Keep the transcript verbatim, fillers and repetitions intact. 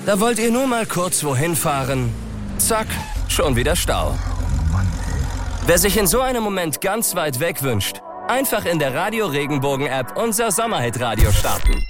Da wollt ihr nur mal kurz wohin fahren. Zack, schon wieder Stau. Wer sich in so einem Moment ganz weit weg wünscht, einfach in der Radio Regenbogen App unser Sommerhit-Radio starten.